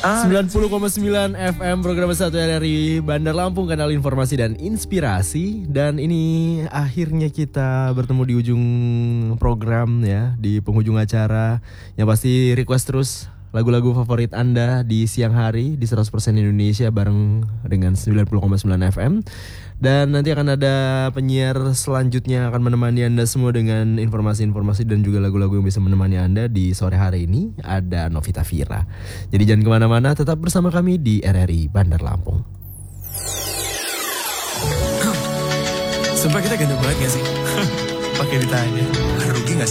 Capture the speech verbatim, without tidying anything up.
sembilan puluh koma sembilan F M program satu R R I Bandar Lampung, kanal informasi dan inspirasi. Dan ini akhirnya kita bertemu di ujung program ya, di penghujung acara. Yang pasti request terus lagu-lagu favorit Anda di siang hari di seratus persen Indonesia bareng dengan sembilan puluh koma sembilan F M. Dan nanti akan ada penyiar selanjutnya akan menemani Anda semua dengan informasi-informasi dan juga lagu-lagu yang bisa menemani Anda di sore hari ini. Ada Novita Vira. Jadi jangan kemana-mana, tetap bersama kami di R R I Bandar Lampung. Sumpah kita ganteng banget gak sih? Pakai ditanya. Rugi gak sih?